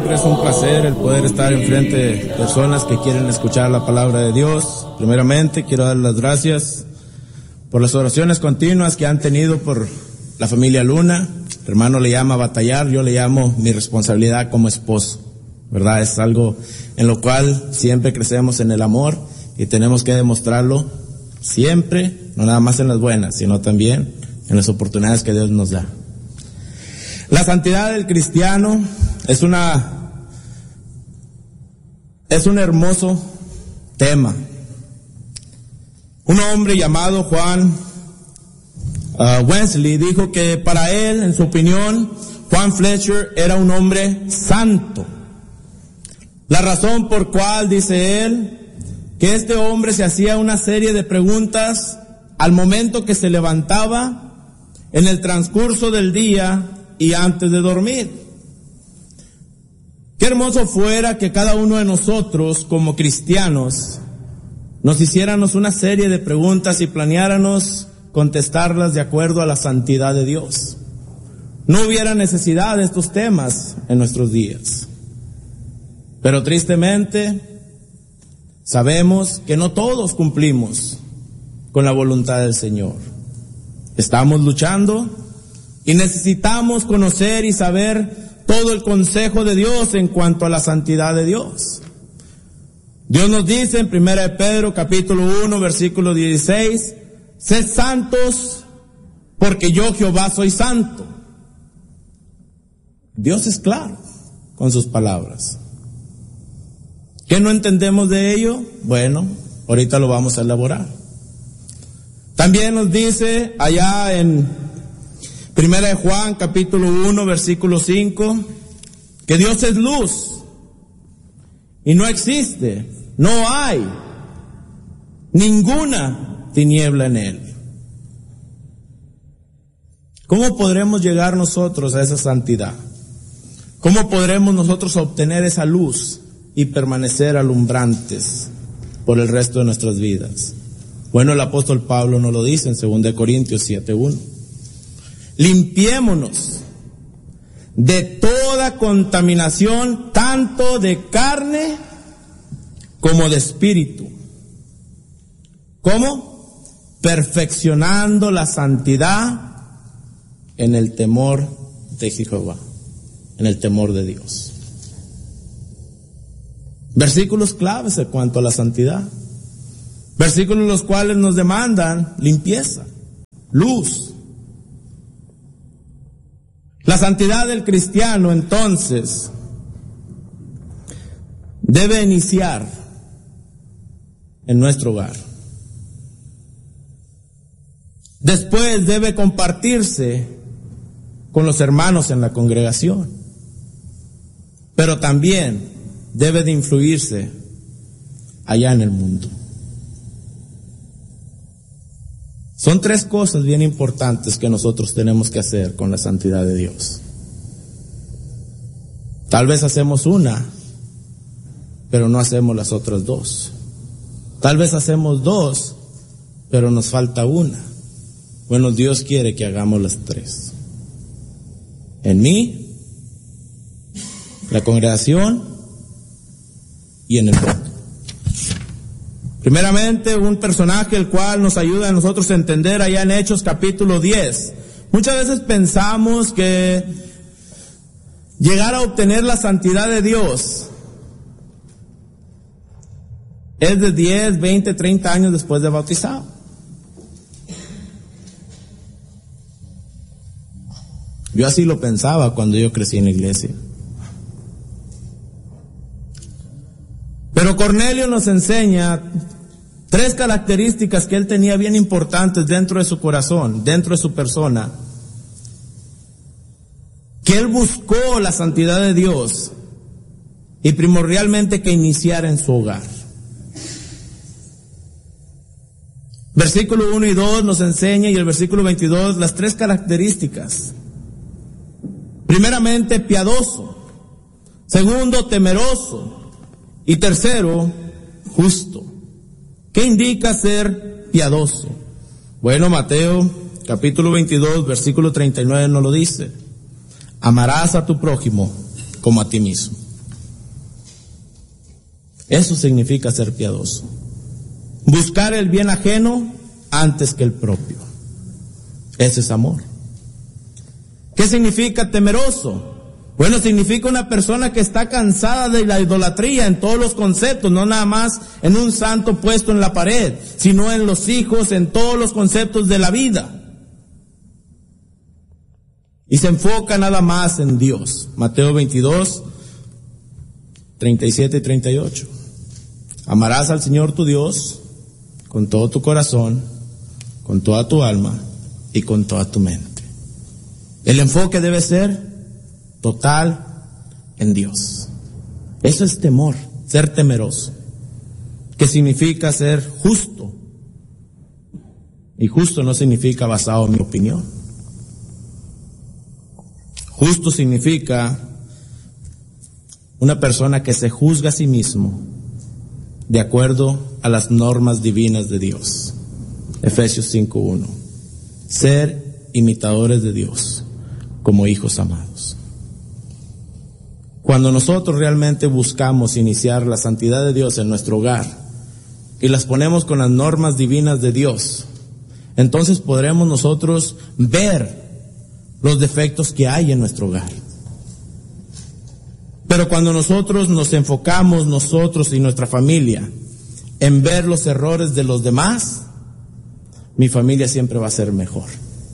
siempre es un placer el poder estar enfrente de personas que quieren escuchar la palabra de Dios. Primeramente, quiero dar las gracias por las oraciones continuas que han tenido por la familia Luna. El hermano le llama batallar, yo le llamo mi responsabilidad como esposo, ¿verdad? Es algo en lo cual siempre crecemos en el amor y tenemos que demostrarlo siempre, no nada más en las buenas, sino también en las oportunidades que Dios nos da. La santidad del cristiano es un hermoso tema. Un hombre llamado Juan Wesley dijo que para él, en su opinión, Juan Fletcher era un hombre santo. La razón por cual, dice él, que este hombre se hacía una serie de preguntas al momento que se levantaba, en el transcurso del día y antes de dormir. Qué hermoso fuera que cada uno de nosotros, como cristianos, nos hiciéramos una serie de preguntas y planeáramos contestarlas de acuerdo a la santidad de Dios. No hubiera necesidad de estos temas en nuestros días. Pero tristemente, sabemos que no todos cumplimos con la voluntad del Señor. Estamos luchando y necesitamos conocer y saber todo el consejo de Dios en cuanto a la santidad de Dios. Dios nos dice en 1 Pedro capítulo 1 versículo 16, sed santos porque yo Jehová soy santo. Dios es claro con sus palabras. ¿Qué no entendemos de ello? Bueno, ahorita lo vamos a elaborar. También nos dice allá en 1 Juan capítulo 1 versículo 5 que Dios es luz y no existe, no hay ninguna tiniebla en él. ¿Cómo podremos llegar nosotros a esa santidad? ¿Cómo podremos nosotros obtener esa luz y permanecer alumbrantes por el resto de nuestras vidas? Bueno, el apóstol Pablo nos lo dice en 2 Corintios 7:1. Limpiémonos de toda contaminación, tanto de carne como de espíritu. ¿Cómo? Perfeccionando la santidad en el temor de Jehová, en el temor de Dios. Versículos claves en cuanto a la santidad. Versículos los cuales nos demandan limpieza, luz. La santidad del cristiano, entonces, debe iniciar en nuestro hogar. Después debe compartirse con los hermanos en la congregación. Pero también debe de influirse allá en el mundo. Son tres cosas bien importantes que nosotros tenemos que hacer con la santidad de Dios. Tal vez hacemos una, pero no hacemos las otras dos. Tal vez hacemos dos, pero nos falta una. Bueno, Dios quiere que hagamos las tres. En mí, la congregación y en el mundo. Primeramente, un personaje el cual nos ayuda a nosotros a entender allá en Hechos capítulo 10. Muchas veces pensamos que llegar a obtener la santidad de Dios es de 10, 20, 30 años después de bautizado. Yo así lo pensaba cuando yo crecí en la iglesia. Pero Cornelio nos enseña tres características que él tenía bien importantes dentro de su corazón, dentro de su persona, que él buscó la santidad de Dios y primordialmente que iniciara en su hogar. Versículo 1 y 2 nos enseña, y el versículo 22, las tres características. Primeramente, piadoso. Segundo, temeroso. Y tercero, justo. ¿Qué indica ser piadoso? Bueno, Mateo capítulo 22, versículo 39 nos lo dice. Amarás a tu prójimo como a ti mismo. Eso significa ser piadoso. Buscar el bien ajeno antes que el propio. Ese es amor. ¿Qué significa temeroso? Bueno, significa una persona que está cansada de la idolatría en todos los conceptos, no nada más en un santo puesto en la pared, sino en los hijos, en todos los conceptos de la vida. Y se enfoca nada más en Dios. Mateo 22, 37 y 38. Amarás al Señor tu Dios con todo tu corazón, con toda tu alma y con toda tu mente. El enfoque debe ser total en Dios. Eso es temor, ser temeroso, que significa ser justo. Y justo no significa basado en mi opinión. Justo significa una persona que se juzga a sí mismo de acuerdo a las normas divinas de Dios. Efesios 5:1. Ser imitadores de Dios como hijos amados. Cuando nosotros realmente buscamos iniciar la santidad de Dios en nuestro hogar y las ponemos con las normas divinas de Dios, entonces podremos nosotros ver los defectos que hay en nuestro hogar. Pero cuando nosotros nos enfocamos, nosotros y nuestra familia, en ver los errores de los demás, mi familia siempre va a ser mejor.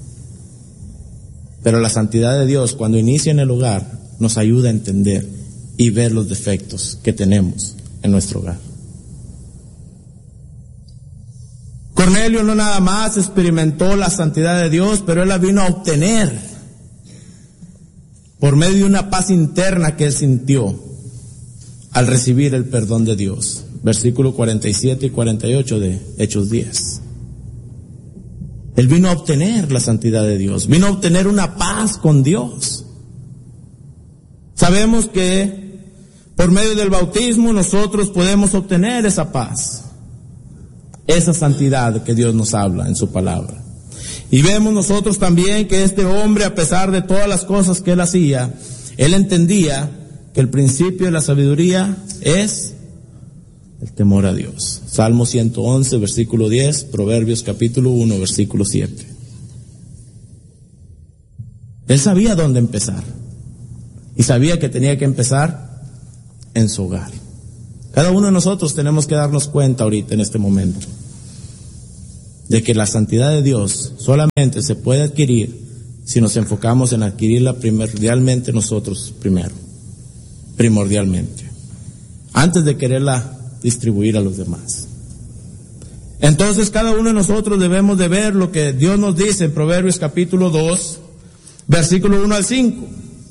Pero la santidad de Dios, cuando inicia en el hogar, nos ayuda a entender y ver los defectos que tenemos en nuestro hogar. Cornelio no nada más experimentó la santidad de Dios, pero él la vino a obtener por medio de una paz interna que él sintió al recibir el perdón de Dios. Versículo 47 y 48 de Hechos 10. Él vino a obtener la santidad de Dios, vino a obtener una paz con Dios. Sabemos que por medio del bautismo nosotros podemos obtener esa paz, esa santidad que Dios nos habla en su palabra. Y vemos nosotros también que este hombre, a pesar de todas las cosas que él hacía, él entendía que el principio de la sabiduría es el temor a Dios. Salmo 111, versículo 10, Proverbios capítulo 1, versículo 7. Él sabía dónde empezar. Y sabía que tenía que empezar en su hogar. Cada uno de nosotros tenemos que darnos cuenta ahorita, en este momento, de que la santidad de Dios solamente se puede adquirir si nos enfocamos en adquirirla primordialmente nosotros primero. Primordialmente. Antes de quererla distribuir a los demás. Entonces cada uno de nosotros debemos de ver lo que Dios nos dice en Proverbios capítulo 2, versículo 1 al 5.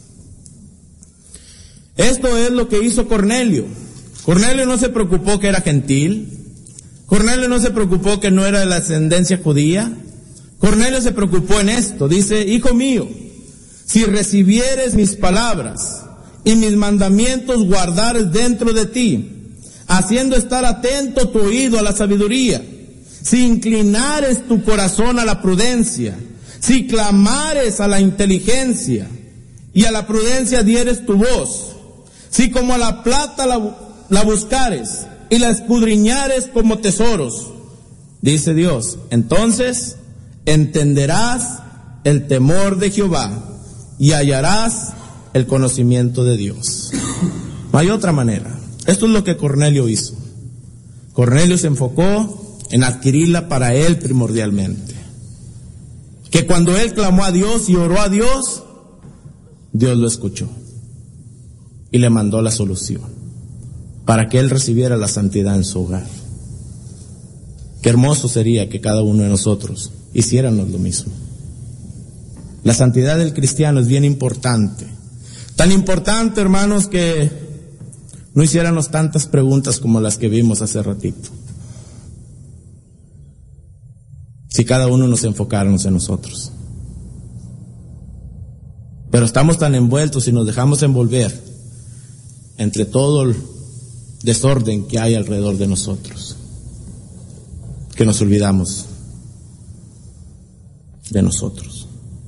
Esto es lo que hizo Cornelio. Cornelio no se preocupó que era gentil. Cornelio no se preocupó que no era de la ascendencia judía. Cornelio se preocupó en esto. Dice: hijo mío, si recibieres mis palabras y mis mandamientos guardares dentro de ti, haciendo estar atento tu oído a la sabiduría, si inclinares tu corazón a la prudencia, si clamares a la inteligencia y a la prudencia dieres tu voz, si como a la plata la buscares y la escudriñares como tesoros, dice Dios, entonces entenderás el temor de Jehová y hallarás el conocimiento de Dios. No hay otra manera. Esto es lo que Cornelio hizo. Cornelio se enfocó en adquirirla para él primordialmente. Que cuando él clamó a Dios y oró a Dios, Dios lo escuchó y le mandó la solución para que él recibiera la santidad en su hogar. Qué hermoso sería que cada uno de nosotros hiciéramos lo mismo. La santidad del cristiano es bien importante. Tan importante, hermanos, que no hiciéramos tantas preguntas como las que vimos hace ratito. Si cada uno nos enfocáramos en nosotros. Pero estamos tan envueltos y nos dejamos envolver entre todo el desorden que hay alrededor de nosotros, que nos olvidamos de nosotros.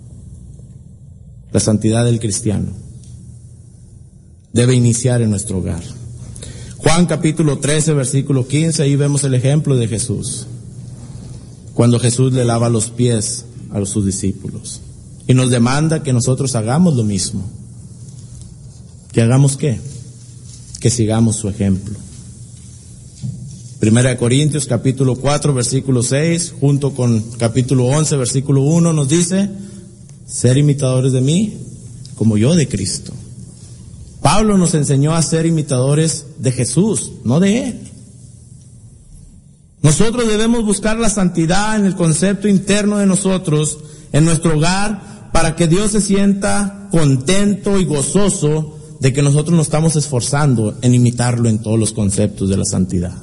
La santidad del cristiano debe iniciar en nuestro hogar. Juan capítulo 13, versículo 15, ahí vemos el ejemplo de Jesús. Cuando Jesús le lava los pies a sus discípulos. Y nos demanda que nosotros hagamos lo mismo. ¿Que hagamos qué? Que sigamos su ejemplo. Primera de Corintios capítulo 4, versículo 6, junto con capítulo 11, versículo 1, nos dice, ser imitadores de mí, como yo de Cristo. Pablo nos enseñó a ser imitadores de Jesús, no de Él. Nosotros debemos buscar la santidad en el concepto interno de nosotros, en nuestro hogar, para que Dios se sienta contento y gozoso de que nosotros nos estamos esforzando en imitarlo en todos los conceptos de la santidad.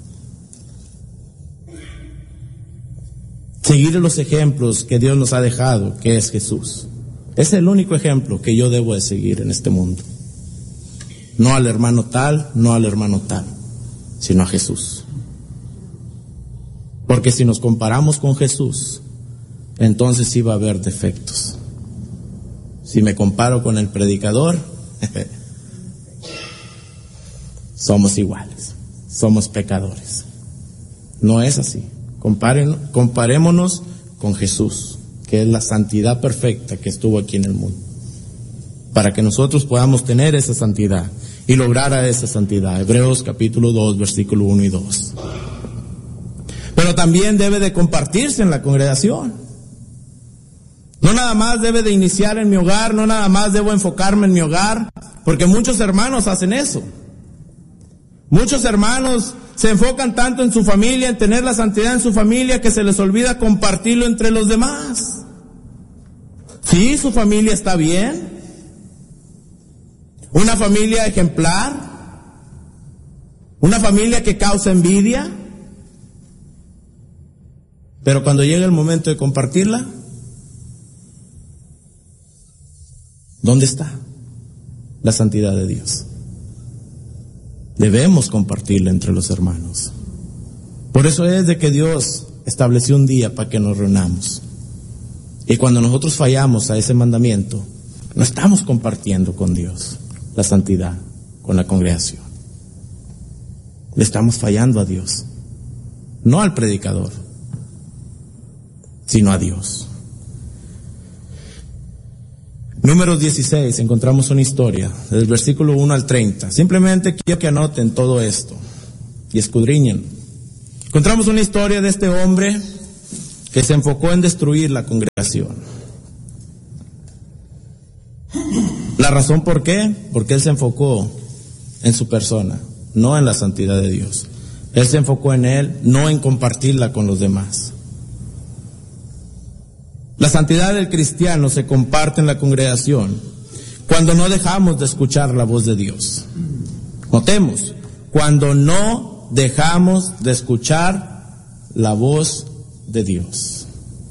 Seguir los ejemplos que Dios nos ha dejado, que es Jesús. Es el único ejemplo que yo debo de seguir en este mundo. No al hermano tal, no al hermano tal, sino a Jesús. Porque si nos comparamos con Jesús, entonces sí va a haber defectos. Si me comparo con el predicador, somos iguales, somos pecadores. No es así. Comparémonos con Jesús, que es la santidad perfecta que estuvo aquí en el mundo, para que nosotros podamos tener esa santidad y lograr a esa santidad. Hebreos capítulo 2, versículo 1 y 2. Pero también debe de compartirse en la congregación. No nada más debe de iniciar en mi hogar, no nada más debo enfocarme en mi hogar, porque muchos hermanos hacen eso. Muchos hermanos se enfocan tanto en su familia, en tener la santidad en su familia, que se les olvida compartirlo entre los demás. Sí, su familia está bien. Una familia ejemplar. Una familia que causa envidia. Pero cuando llega el momento de compartirla, ¿dónde está la santidad de Dios? Debemos compartirla entre los hermanos. Por eso es de que Dios estableció un día para que nos reunamos. Y cuando nosotros fallamos a ese mandamiento, no estamos compartiendo con Dios la santidad, con la congregación. Le estamos fallando a Dios, no al predicador, sino a Dios. Números 16, encontramos una historia, del versículo 1 al 30. Simplemente quiero que anoten todo esto y escudriñen. Encontramos una historia de este hombre que se enfocó en destruir la congregación. ¿La razón por qué? Porque él se enfocó en su persona, no en la santidad de Dios. Él se enfocó en él, no en compartirla con los demás. La santidad del cristiano se comparte en la congregación cuando no dejamos de escuchar la voz de Dios. Notemos, cuando no dejamos de escuchar la voz de Dios.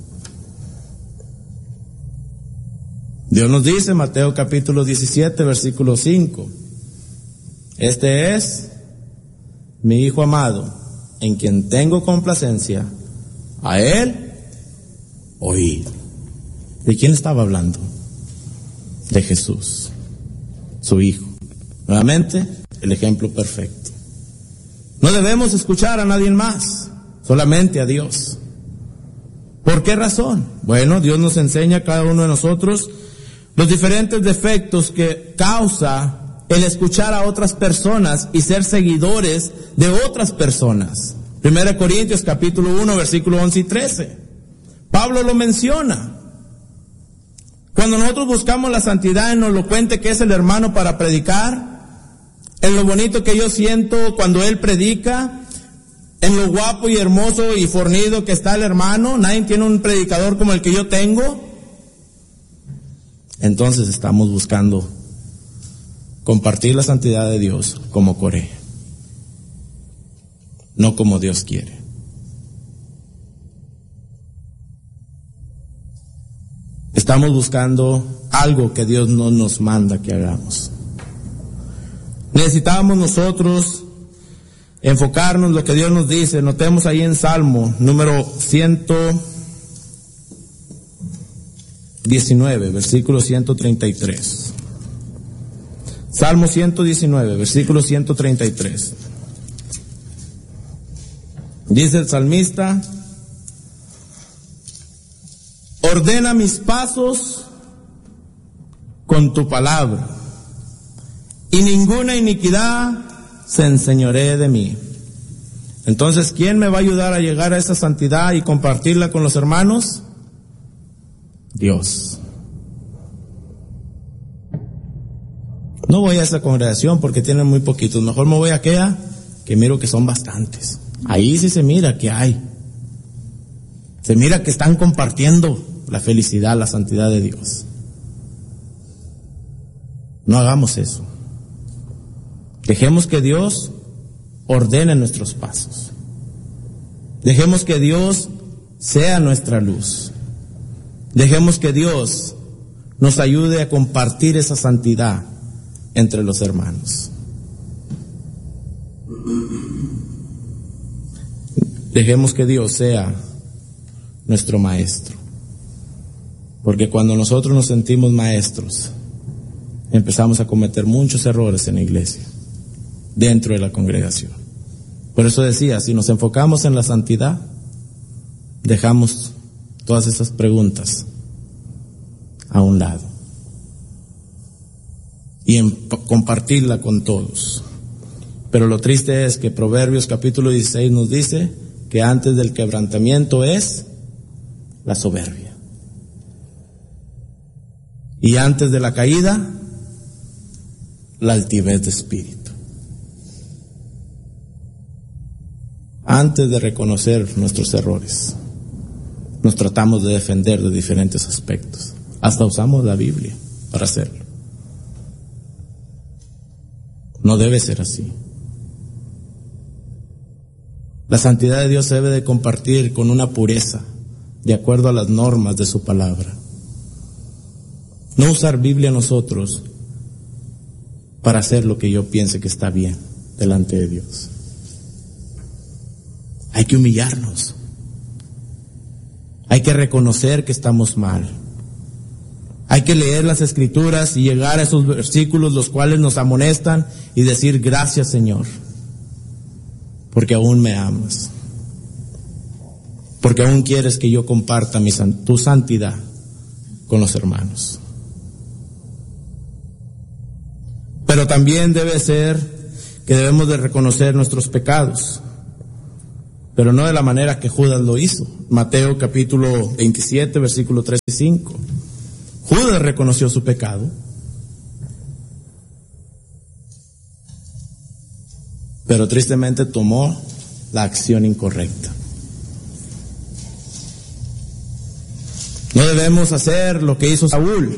Dios nos dice, Mateo capítulo 17, versículo 5, este es mi Hijo amado, en quien tengo complacencia, a Él oíd. ¿De quién estaba hablando? De Jesús, su Hijo. Nuevamente, el ejemplo perfecto. No debemos escuchar a nadie más, solamente a Dios. ¿Por qué razón? Bueno, Dios nos enseña a cada uno de nosotros los diferentes defectos que causa el escuchar a otras personas y ser seguidores de otras personas. 1 Corintios capítulo 1, versículo 11 y 13. Pablo lo menciona. Cuando nosotros buscamos la santidad en lo elocuente que es el hermano para predicar, en lo bonito que yo siento cuando él predica, en lo guapo y hermoso y fornido que está el hermano, nadie tiene un predicador como el que yo tengo, entonces estamos buscando compartir la santidad de Dios como Coré, no como Dios quiere. Estamos buscando algo que Dios no nos manda que hagamos. Necesitamos nosotros enfocarnos en lo que Dios nos dice. Notemos ahí en Salmo número 119, versículo 133. Salmo 119, versículo 133. Dice el salmista: ordena mis pasos con tu palabra, y ninguna iniquidad se enseñoree de mí. Entonces, ¿quién me va a ayudar a llegar a esa santidad y compartirla con los hermanos? Dios. No voy a esa congregación porque tienen muy poquitos, mejor me voy a aquella que miro que son bastantes. Ahí sí se mira que hay. Se mira que están compartiendo la felicidad, la santidad de Dios. No hagamos eso. Dejemos que Dios ordene nuestros pasos. Dejemos que Dios sea nuestra luz. Dejemos que Dios nos ayude a compartir esa santidad entre los hermanos. Dejemos que Dios sea nuestro maestro. Porque cuando nosotros nos sentimos maestros, empezamos a cometer muchos errores en la iglesia, dentro de la congregación. Por eso decía, si nos enfocamos en la santidad, dejamos todas esas preguntas a un lado y en compartirla con todos. Pero lo triste es que Proverbios capítulo 16 nos dice que antes del quebrantamiento es la soberbia, y antes de la caída, la altivez de espíritu. Antes de reconocer nuestros errores, nos tratamos de defender de diferentes aspectos. Hasta usamos la Biblia para hacerlo. No debe ser así. La santidad de Dios se debe de compartir con una pureza, de acuerdo a las normas de su palabra. No usar Biblia nosotros para hacer lo que yo piense que está bien delante de Dios. Hay que humillarnos. Hay que reconocer que estamos mal. Hay que leer las Escrituras y llegar a esos versículos los cuales nos amonestan y decir: gracias, Señor, porque aún me amas, porque aún quieres que yo comparta tu santidad con los hermanos. Pero también debe ser que debemos de reconocer nuestros pecados, pero no de la manera que Judas lo hizo. Mateo capítulo 27, versículo 3 y 5. Judas reconoció su pecado, pero tristemente tomó la acción incorrecta. No debemos hacer lo que hizo Saúl.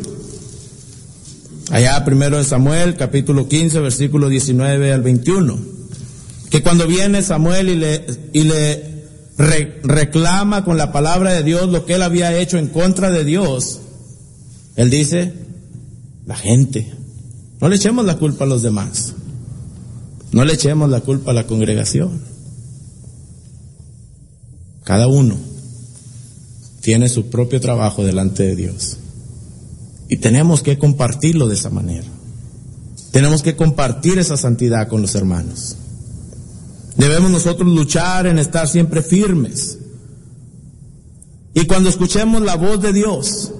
Allá primero de Samuel, capítulo 15, versículo 19 al 21. Que cuando viene Samuel y le reclama con la palabra de Dios lo que él había hecho en contra de Dios, él dice: la gente. No le echemos la culpa a los demás. No le echemos la culpa a la congregación. Cada uno tiene su propio trabajo delante de Dios. Y tenemos que compartirlo de esa manera. Tenemos que compartir esa santidad con los hermanos. Debemos nosotros luchar en estar siempre firmes. Y cuando escuchemos la voz de Dios,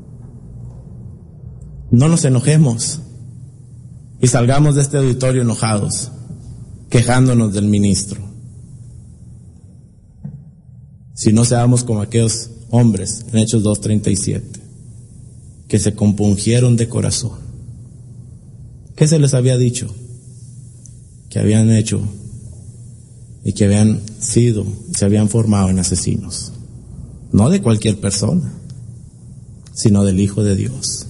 no nos enojemos y salgamos de este auditorio enojados, quejándonos del ministro. Si no seamos como aquellos hombres en Hechos 2:37, que se compungieron de corazón. ¿Qué se les había dicho? Que habían hecho y que habían sido, se habían formado en asesinos. No de cualquier persona, sino del Hijo de Dios.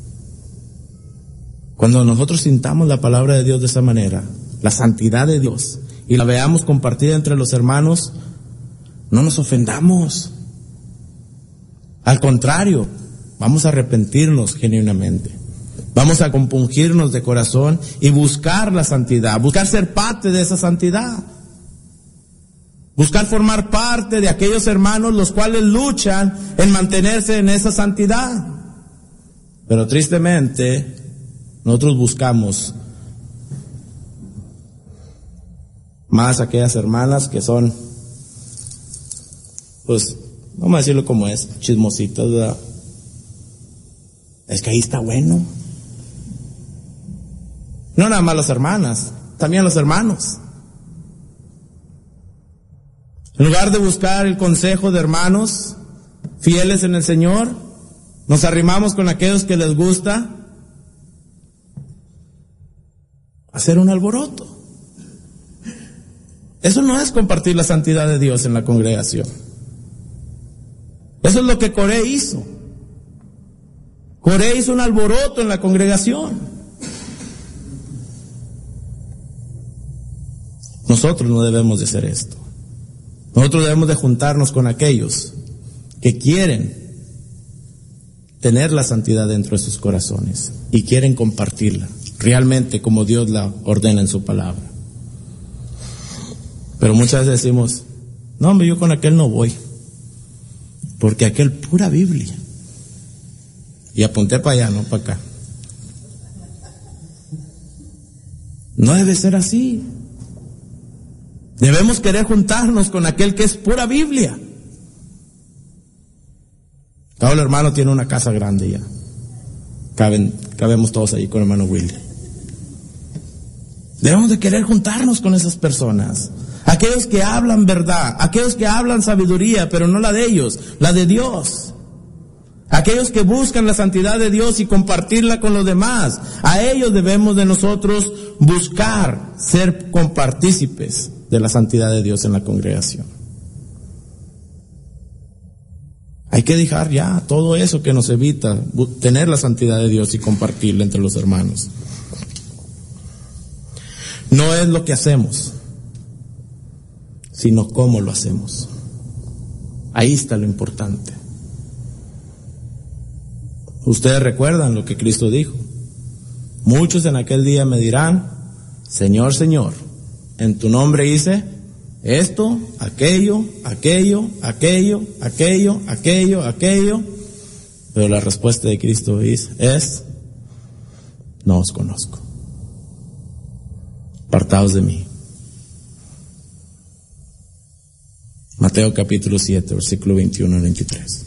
Cuando nosotros sintamos la palabra de Dios de esa manera, la santidad de Dios, y la veamos compartida entre los hermanos, no nos ofendamos. Al contrario, vamos a arrepentirnos genuinamente. Vamos a compungirnos de corazón y buscar la santidad, buscar ser parte de esa santidad. Buscar formar parte de aquellos hermanos los cuales luchan en mantenerse en esa santidad. Pero tristemente, nosotros buscamos más aquellas hermanas que son pues, vamos a decirlo como es, chismositas, ¿verdad? Es que ahí está bueno. No nada más las hermanas, también los hermanos. En lugar de buscar el consejo de hermanos fieles en el Señor, nos arrimamos con aquellos que les gusta hacer un alboroto. Eso no es compartir la santidad de Dios en la congregación. Eso es lo que Coré hizo. Coré hizo un alboroto en la congregación. Nosotros no debemos de hacer esto. Nosotros debemos de juntarnos con aquellos que quieren tener la santidad dentro de sus corazones y quieren compartirla realmente como Dios la ordena en su palabra. Pero muchas veces decimos, no hombre, yo con aquel no voy, porque aquel pura Biblia. Y apunté para allá, no para acá. No debe ser así. Debemos querer juntarnos con aquel que es pura Biblia. Cada hermano tiene una casa grande ya. Cabemos todos ahí con el hermano Willy. Debemos de querer juntarnos con esas personas. Aquellos que hablan verdad, aquellos que hablan sabiduría, pero no la de ellos, la de Dios. Aquellos que buscan la santidad de Dios y compartirla con los demás. A ellos debemos de nosotros buscar ser compartícipes de la santidad de Dios en la congregación. Hay que dejar ya todo eso que nos evita tener la santidad de Dios y compartirla entre los hermanos. No es lo que hacemos, sino cómo lo hacemos. Ahí está lo importante. Ustedes recuerdan lo que Cristo dijo. Muchos en aquel día me dirán, Señor, Señor, en tu nombre hice esto, aquello, aquello. Pero la respuesta de Cristo es, no os conozco. Apartaos de mí. Mateo capítulo 7, versículo 21 al 23.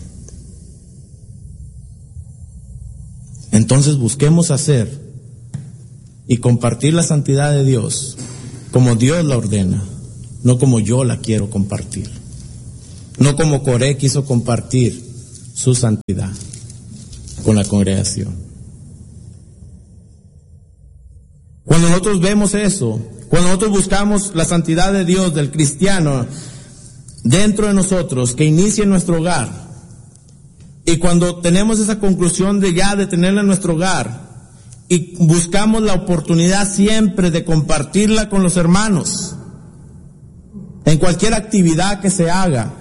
Entonces busquemos hacer y compartir la santidad de Dios como Dios la ordena, no como yo la quiero compartir, no como Coré quiso compartir su santidad con la congregación. Cuando nosotros vemos eso, cuando nosotros buscamos la santidad de Dios, del cristiano, dentro de nosotros, que inicie en nuestro hogar, y cuando tenemos esa conclusión de tenerla en nuestro hogar, y buscamos la oportunidad siempre de compartirla con los hermanos, en cualquier actividad que se haga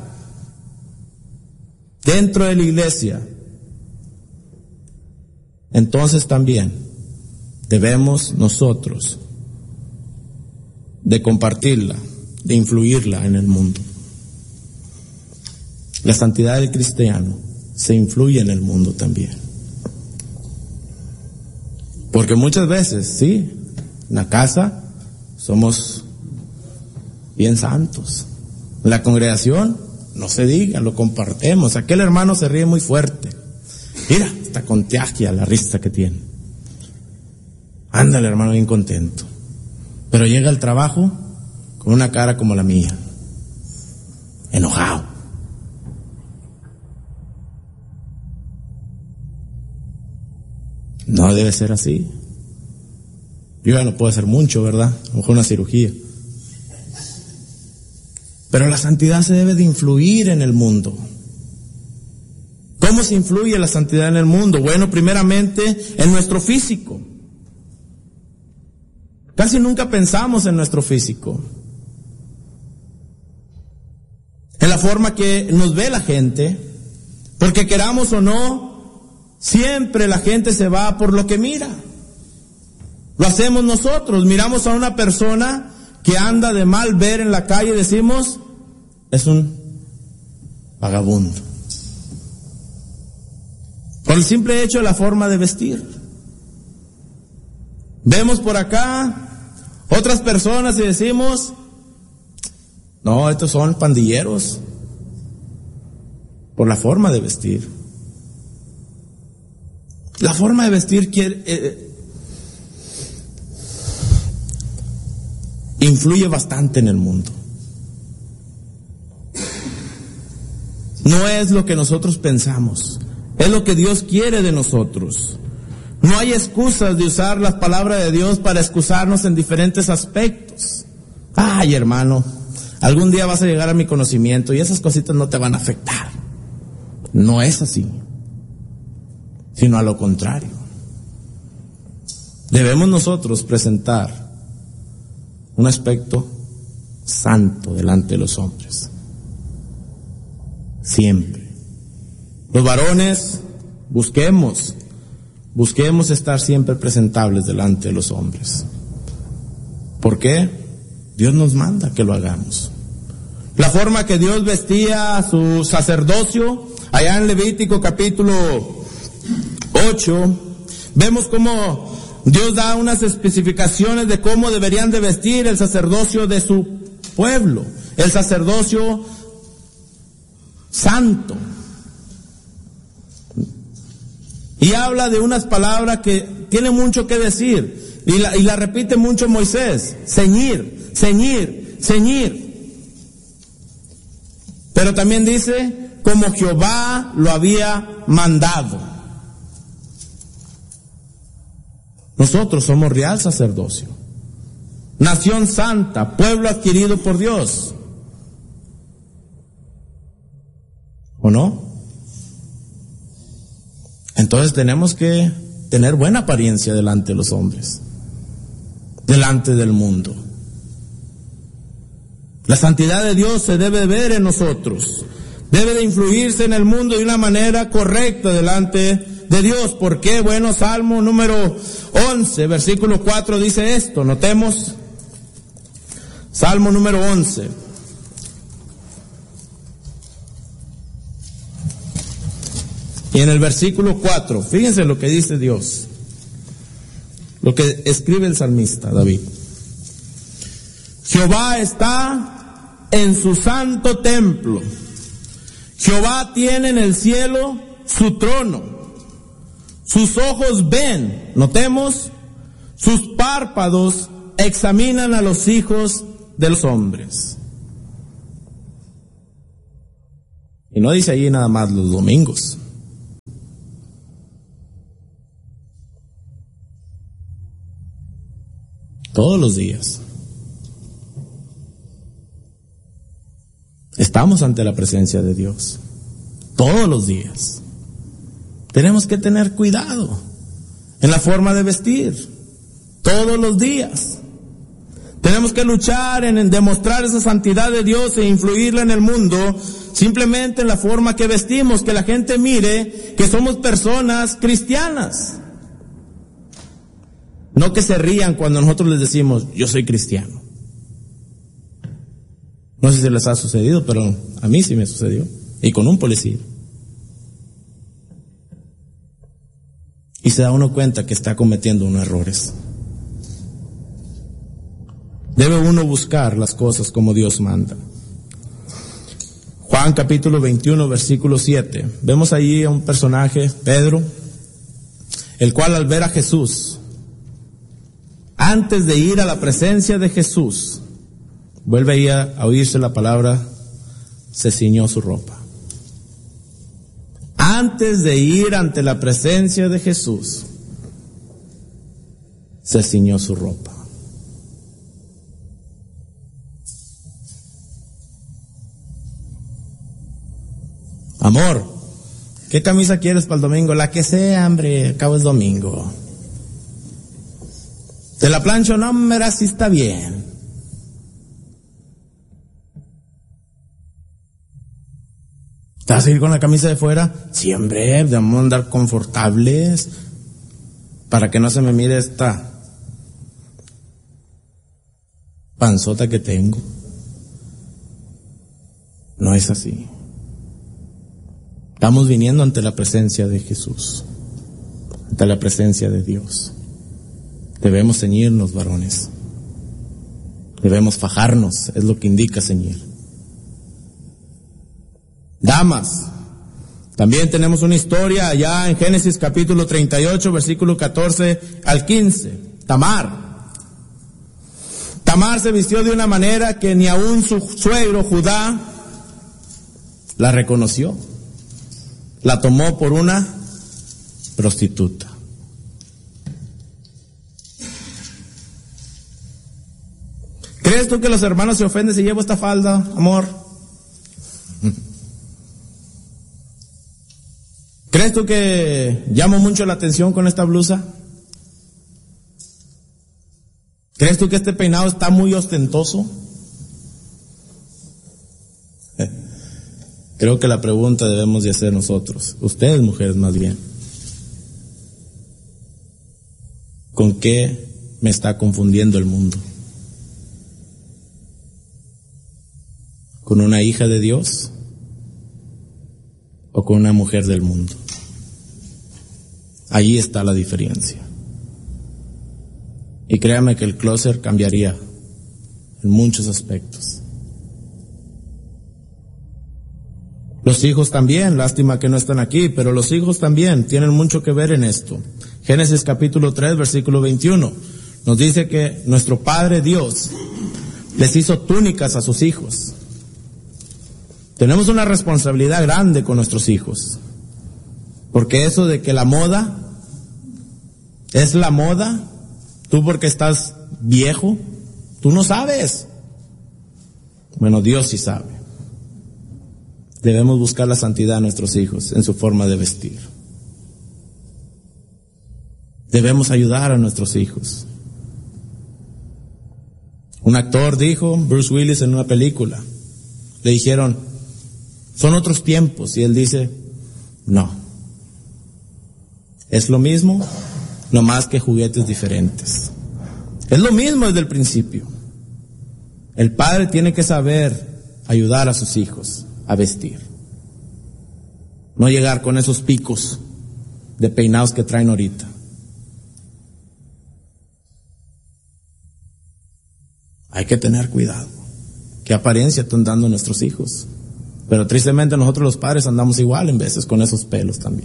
dentro de la iglesia, entonces también debemos nosotros de compartirla, de influirla en el mundo. La santidad del cristiano se influye en el mundo también. Porque muchas veces, sí, en la casa somos bien santos. En la congregación, no se diga, lo compartimos. Aquel hermano se ríe muy fuerte. Mira, está contagia la risa que tiene. Anda el hermano bien contento. Pero llega al trabajo con una cara como la mía. Enojado. No debe ser así. Yo ya no puedo hacer mucho, ¿verdad? A lo mejor una cirugía. Pero la santidad se debe de influir en el mundo. ¿Cómo se influye la santidad en el mundo? Bueno, primeramente en nuestro físico. Casi nunca pensamos en nuestro físico. En la forma que nos ve la gente, porque queramos o no, siempre la gente se va por lo que mira. Lo hacemos nosotros. Miramos a una persona que anda de mal ver en la calle y decimos, es un vagabundo. Por el simple hecho de la forma de vestir. Vemos por acá otras personas y decimos, no, estos son pandilleros. por la forma de vestir. La forma de vestir influye bastante en el mundo. No es lo que nosotros pensamos, es lo que Dios quiere de nosotros. No hay excusas de usar las palabras de Dios para excusarnos en diferentes aspectos. Ay, hermano, algún día vas a llegar a mi conocimiento y esas cositas no te van a afectar. No es así, sino a lo contrario. Debemos nosotros presentar un aspecto santo delante de los hombres. Siempre. Los varones, busquemos estar siempre presentables delante de los hombres. ¿Por qué? Dios nos manda que lo hagamos. La forma que Dios vestía a su sacerdocio, allá en Levítico capítulo 8, vemos cómo Dios da unas especificaciones de cómo deberían de vestir el sacerdocio de su pueblo, el sacerdocio santo. Y habla de unas palabras que tiene mucho que decir, y la repite mucho Moisés: ceñir, ceñir, ceñir. Pero también dice, como Jehová lo había mandado. Nosotros somos real sacerdocio, nación santa, pueblo adquirido por Dios. ¿O no? Entonces tenemos que tener buena apariencia delante de los hombres, delante del mundo. La santidad de Dios se debe ver en nosotros, debe de influirse en el mundo de una manera correcta delante de Dios. ¿Por qué? Bueno, Salmo número 11, versículo 4 dice esto, notemos, Salmo número 11. Y en el versículo 4, fíjense lo que dice Dios, lo que escribe el salmista David. Jehová está en su santo templo. Jehová tiene en el cielo su trono. Sus ojos ven, notemos, sus párpados examinan a los hijos de los hombres. Y no dice allí nada más los domingos. Todos los días. Estamos ante la presencia de Dios. Todos los días. Tenemos que tener cuidado en la forma de vestir. Todos los días. Tenemos que luchar en demostrar esa santidad de Dios e influirla en el mundo, simplemente en la forma que vestimos, que la gente mire que somos personas cristianas. No que se rían cuando nosotros les decimos, yo soy cristiano. No sé si les ha sucedido, pero a mí sí me sucedió. Y con un policía. Y se da uno cuenta que está cometiendo unos errores. Debe uno buscar las cosas como Dios manda. Juan capítulo 21, versículo 7. Vemos allí a un personaje, Pedro, el cual al ver a Jesús, antes de ir a la presencia de Jesús, vuelve ahí a oírse la palabra, se ciñó su ropa. Antes de ir ante la presencia de Jesús, se ciñó su ropa. Amor, ¿qué camisa quieres para el domingo? La que sea, hombre, acabo es domingo. ¿Te la plancho? No, mira, sí está bien. ¿Te vas a ir con la camisa de fuera? Sí, hombre, debemos andar confortables para que no se me mire esta panzota que tengo. No es así. Estamos viniendo ante la presencia de Jesús, ante la presencia de Dios. Debemos ceñirnos, varones. Debemos fajarnos, es lo que indica ceñir. Damas, También tenemos una historia allá en Génesis capítulo 38, versículo 14 al 15. Tamar se vistió de una manera que ni aún su suegro Judá la reconoció. La tomó por una prostituta. ¿Crees tú que los hermanos se ofenden si llevo esta falda, amor? ¿Crees tú que llamo mucho la atención con esta blusa? ¿Crees tú que este peinado está muy ostentoso? Creo que la pregunta debemos de hacer nosotros, ustedes mujeres más bien. ¿Con qué me está confundiendo el mundo? ¿Con una hija de Dios o con una mujer del mundo? Allí está la diferencia. Y créame que el closet cambiaría en muchos aspectos. Los hijos también, lástima que no están aquí, pero los hijos también tienen mucho que ver en esto. Génesis capítulo 3, versículo 21, nos dice que nuestro Padre Dios les hizo túnicas a sus hijos. Tenemos una responsabilidad grande con nuestros hijos, porque eso de que la moda es la moda, tú porque estás viejo, tú no sabes. Bueno, Dios sí sabe. Debemos buscar la santidad de nuestros hijos en su forma de vestir. Debemos ayudar a nuestros hijos. Un actor dijo, Bruce Willis, en una película, le dijeron, son otros tiempos, y él dice, no. Es lo mismo, no más que juguetes diferentes. Es lo mismo desde el principio. El padre tiene que saber ayudar a sus hijos a vestir. No llegar con esos picos de peinados que traen ahorita. Hay que tener cuidado. ¿Qué apariencia están dando nuestros hijos? Pero tristemente nosotros los padres andamos igual en veces con esos pelos también.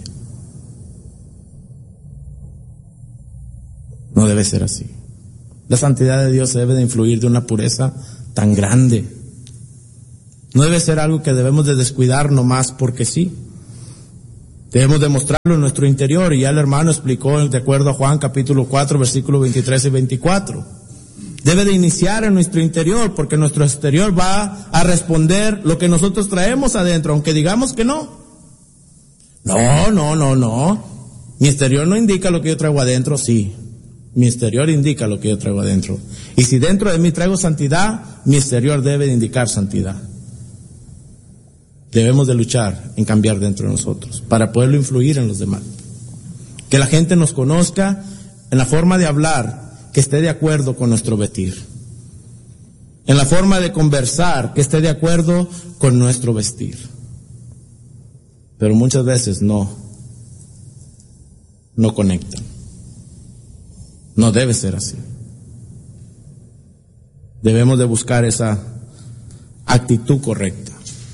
No debe ser así. La santidad de Dios debe de influir de una pureza tan grande. No debe ser algo que debemos de descuidar nomás porque sí. Debemos demostrarlo en nuestro interior, y ya el hermano explicó de acuerdo a Juan capítulo 4, versículos 23 y 24. Debe de iniciar en nuestro interior, porque nuestro exterior va a responder lo que nosotros traemos adentro, aunque digamos que no. No. Mi exterior no indica lo que yo traigo adentro, sí. Mi exterior indica lo que yo traigo adentro. Y si dentro de mí traigo santidad, mi exterior debe de indicar santidad. Debemos de luchar en cambiar dentro de nosotros para poderlo influir en los demás. Que la gente nos conozca en la forma de hablar, que esté de acuerdo con nuestro vestir. En la forma de conversar, que esté de acuerdo con nuestro vestir. Pero muchas veces no conectan. No debe ser así. Debemos de buscar esa actitud correcta.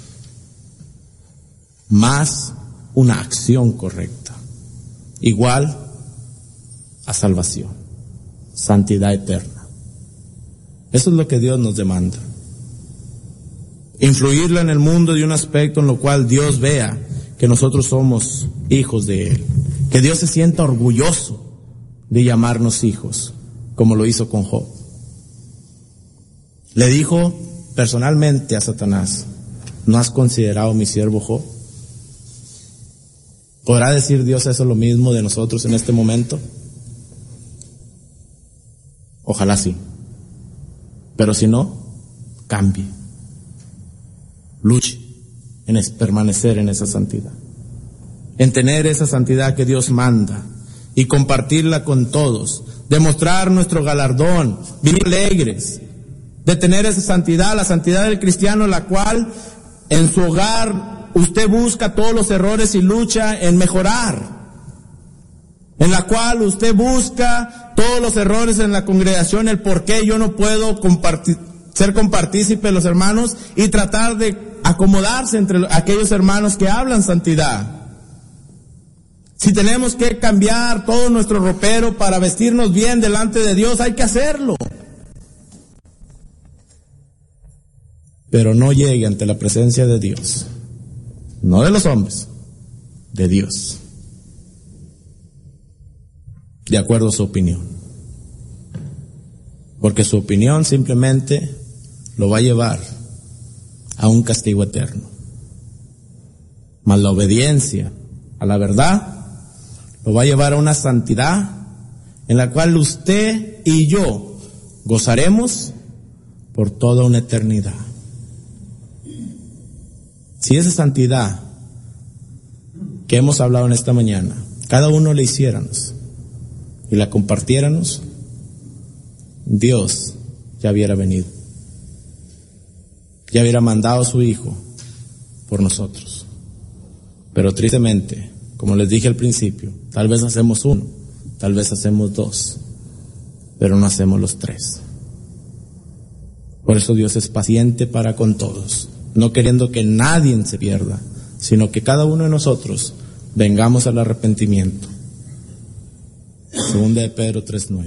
Más una acción correcta. Igual a salvación. Santidad eterna. Eso es lo que Dios nos demanda. Influirla en el mundo de un aspecto en lo cual Dios vea que nosotros somos hijos de Él. Que Dios se sienta orgulloso de llamarnos hijos, como lo hizo con Job. Le dijo personalmente a Satanás, ¿no has considerado mi siervo Job? ¿Podrá decir Dios eso lo mismo de nosotros en este momento? Ojalá sí. Pero si no, cambie. Luche en permanecer en esa santidad. En tener esa santidad que Dios manda y compartirla con todos. Demostrar nuestro galardón, vivir alegres. De tener esa santidad, la santidad del cristiano, la cual en su hogar usted busca todos los errores y lucha en mejorar. En la cual usted busca todos los errores en la congregación, el por qué yo no puedo ser compartícipe de los hermanos y tratar de acomodarse entre aquellos hermanos que hablan santidad. Si tenemos que cambiar todo nuestro ropero para vestirnos bien delante de Dios, hay que hacerlo. Pero no llegue ante la presencia de Dios, no de los hombres, de Dios, de acuerdo a su opinión. Porque su opinión simplemente lo va a llevar a un castigo eterno. Mas la obediencia a la verdad lo va a llevar a una santidad en la cual usted y yo gozaremos por toda una eternidad. Si esa santidad que hemos hablado en esta mañana, cada uno la hiciéramos y la compartiéramos, Dios ya hubiera venido, ya hubiera mandado a su Hijo por nosotros. Pero tristemente, como les dije al principio, tal vez hacemos uno, tal vez hacemos dos, pero no hacemos los tres. Por eso Dios es paciente para con todos, no queriendo que nadie se pierda, sino que cada uno de nosotros vengamos al arrepentimiento. Segunda de Pedro 3:9.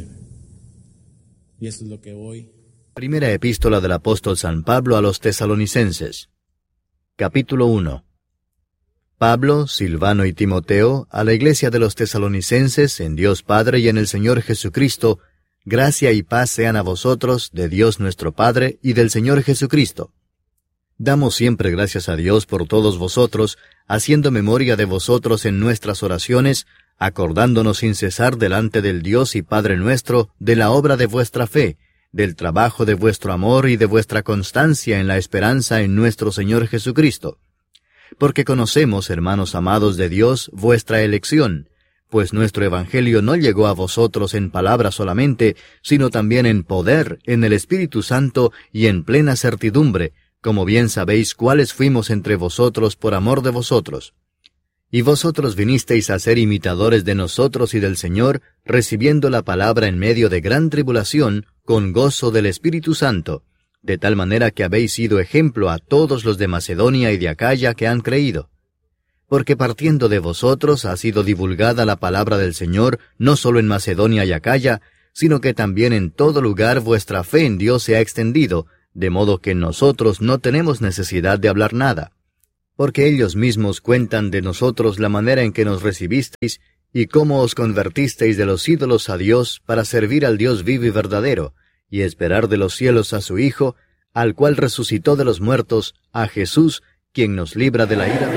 Y eso es lo que hoy. Primera epístola del apóstol San Pablo a los Tesalonicenses. Capítulo 1. Pablo, Silvano y Timoteo, a la iglesia de los Tesalonicenses, en Dios Padre y en el Señor Jesucristo, gracia y paz sean a vosotros, de Dios nuestro Padre y del Señor Jesucristo. Damos siempre gracias a Dios por todos vosotros, haciendo memoria de vosotros en nuestras oraciones, acordándonos sin cesar delante del Dios y Padre nuestro de la obra de vuestra fe, del trabajo de vuestro amor y de vuestra constancia en la esperanza en nuestro Señor Jesucristo. Porque conocemos, hermanos amados de Dios, vuestra elección, pues nuestro Evangelio no llegó a vosotros en palabra solamente, sino también en poder, en el Espíritu Santo y en plena certidumbre, como bien sabéis cuáles fuimos entre vosotros por amor de vosotros. Y vosotros vinisteis a ser imitadores de nosotros y del Señor, recibiendo la palabra en medio de gran tribulación, con gozo del Espíritu Santo, de tal manera que habéis sido ejemplo a todos los de Macedonia y de Acaya que han creído. Porque partiendo de vosotros ha sido divulgada la palabra del Señor, no solo en Macedonia y Acaya, sino que también en todo lugar vuestra fe en Dios se ha extendido, de modo que nosotros no tenemos necesidad de hablar nada. Porque ellos mismos cuentan de nosotros la manera en que nos recibisteis, y cómo os convertisteis de los ídolos a Dios para servir al Dios vivo y verdadero, y esperar de los cielos a su Hijo, al cual resucitó de los muertos, a Jesús, quien nos libra de la ira.